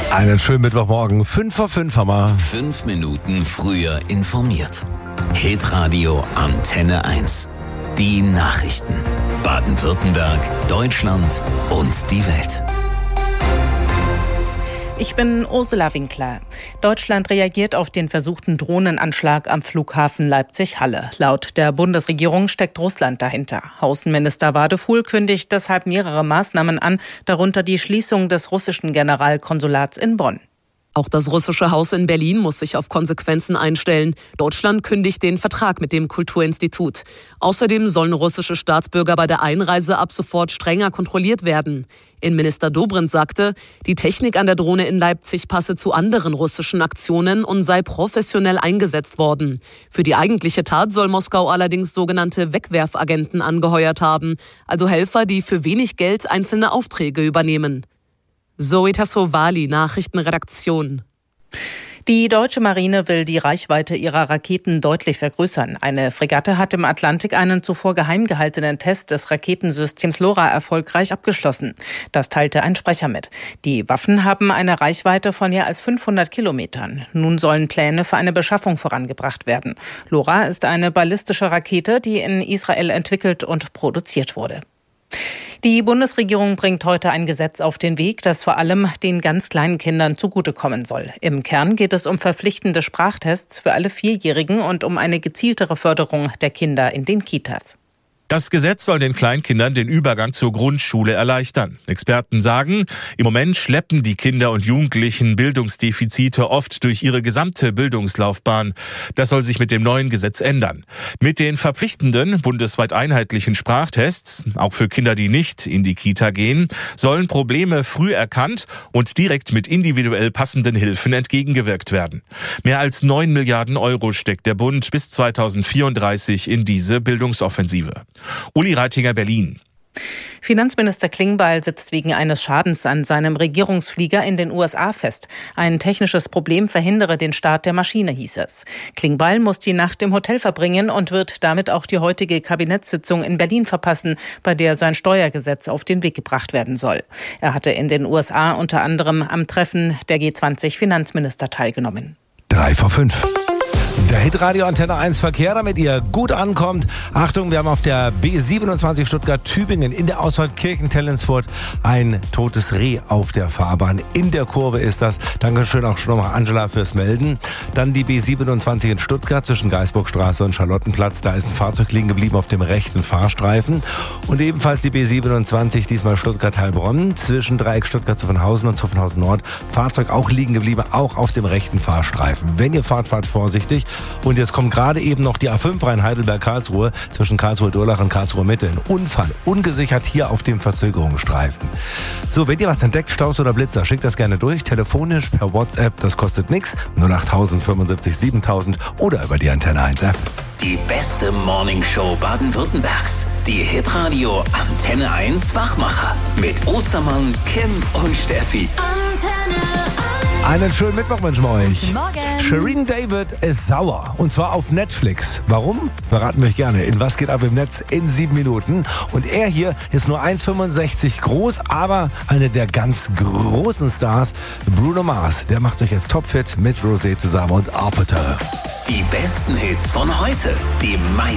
Einen schönen Mittwochmorgen, 5:05 haben wir. 5 Minuten früher informiert. Hitradio Antenne 1. Die Nachrichten. Baden-Württemberg, Deutschland und die Welt. Ich bin Ursula Winkler. Deutschland reagiert auf den versuchten Drohnenanschlag am Flughafen Leipzig-Halle. Laut der Bundesregierung steckt Russland dahinter. Außenminister Wadefuhl kündigt deshalb mehrere Maßnahmen an, darunter die Schließung des russischen Generalkonsulats in Bonn. Auch das russische Haus in Berlin muss sich auf Konsequenzen einstellen. Deutschland kündigt den Vertrag mit dem Kulturinstitut. Außerdem sollen russische Staatsbürger bei der Einreise ab sofort strenger kontrolliert werden. Innenminister Dobrindt sagte, die Technik an der Drohne in Leipzig passe zu anderen russischen Aktionen und sei professionell eingesetzt worden. Für die eigentliche Tat soll Moskau allerdings sogenannte Wegwerfagenten angeheuert haben, also Helfer, die für wenig Geld einzelne Aufträge übernehmen. Zoe Tassovali, Nachrichtenredaktion. Die deutsche Marine will die Reichweite ihrer Raketen deutlich vergrößern. Eine Fregatte hat im Atlantik einen zuvor geheim gehaltenen Test des Raketensystems LoRa erfolgreich abgeschlossen. Das teilte ein Sprecher mit. Die Waffen haben eine Reichweite von mehr als 500 Kilometern. Nun sollen Pläne für eine Beschaffung vorangebracht werden. LoRa ist eine ballistische Rakete, die in Israel entwickelt und produziert wurde. Die Bundesregierung bringt heute ein Gesetz auf den Weg, das vor allem den ganz kleinen Kindern zugutekommen soll. Im Kern geht es um verpflichtende Sprachtests für alle Vierjährigen und um eine gezieltere Förderung der Kinder in den Kitas. Das Gesetz soll den Kleinkindern den Übergang zur Grundschule erleichtern. Experten sagen, im Moment schleppen die Kinder und Jugendlichen Bildungsdefizite oft durch ihre gesamte Bildungslaufbahn. Das soll sich mit dem neuen Gesetz ändern. Mit den verpflichtenden, bundesweit einheitlichen Sprachtests, auch für Kinder, die nicht in die Kita gehen, sollen Probleme früh erkannt und direkt mit individuell passenden Hilfen entgegengewirkt werden. Mehr als 9 Milliarden Euro steckt der Bund bis 2034 in diese Bildungsoffensive. Uli Reitinger, Berlin. Finanzminister Klingbeil sitzt wegen eines Schadens an seinem Regierungsflieger in den USA fest. Ein technisches Problem verhindere den Start der Maschine, hieß es. Klingbeil muss die Nacht im Hotel verbringen und wird damit auch die heutige Kabinettssitzung in Berlin verpassen, bei der sein Steuergesetz auf den Weg gebracht werden soll. Er hatte in den USA unter anderem am Treffen der G20-Finanzminister teilgenommen. 5:03. Der Hitradio Antenne 1 Verkehr, damit ihr gut ankommt. Achtung, wir haben auf der B27 Stuttgart-Tübingen in der Ausfahrt Kirchen-Tellensfurt ein totes Reh auf der Fahrbahn. In der Kurve ist das. Dankeschön auch schon nochmal Angela fürs Melden. Dann die B27 in Stuttgart zwischen Geisburgstraße und Charlottenplatz. Da ist ein Fahrzeug liegen geblieben auf dem rechten Fahrstreifen. Und ebenfalls die B27, diesmal Stuttgart-Heilbronn zwischen Dreieck Stuttgart-Zuffenhausen und Zuffenhausen-Nord. Fahrzeug auch liegen geblieben, auch auf dem rechten Fahrstreifen. Wenn ihr fahrt, fahrt vorsichtig. Und jetzt kommt gerade eben noch die A5 rein Heidelberg-Karlsruhe zwischen Karlsruhe-Durlach und Karlsruhe-Mitte. Ein Unfall, ungesichert hier auf dem Verzögerungsstreifen. So, wenn ihr was entdeckt, Staus oder Blitzer, schickt das gerne durch, telefonisch, per WhatsApp, das kostet nichts, 08000 75 7000 oder über die Antenne 1 App. Die beste Morningshow Baden-Württembergs. Die Hitradio Antenne 1 Wachmacher. Mit Ostermann, Kim und Steffi. Antenne 1. Einen schönen Mittwoch wünschen wir euch. Guten Morgen. Shirin David ist sauer. Und zwar auf Netflix. Warum? Verraten wir euch gerne. In Was geht ab im Netz in 7 Minuten. Und er hier ist nur 1,65 groß, aber einer der ganz großen Stars, Bruno Mars. Der macht euch jetzt topfit mit Rosé zusammen und Arbiter. Die besten Hits von heute. Die meisten